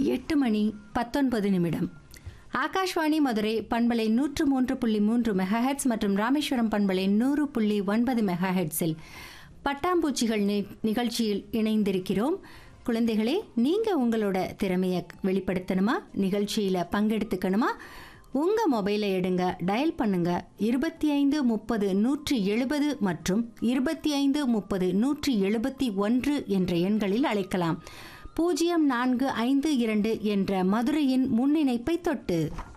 8 மணி 19 நிமிடம். ஆகாஷ்வாணி மதுரை பண்பலை 103.3 மெகாஹெட்ஸ் மற்றும் ராமேஸ்வரம் பண்பலை 100.9 மெகாஹெட்ஸில் பட்டாம்பூச்சிகள் நிகழ்ச்சியில் இணைந்திருக்கிறோம். குழந்தைகளே, நீங்கள் உங்களோட திறமையை வெளிப்படுத்தணுமா, நிகழ்ச்சியில் பங்கெடுத்துக்கணுமா? உங்கள் மொபைலை எடுங்க, டயல் பண்ணுங்க 25 30 170 மற்றும் 25 30 171 என்ற எண்களில் அழைக்கலாம். 0452 என்ற மதுரையின் முன்னிணைப்பை தொட்டு.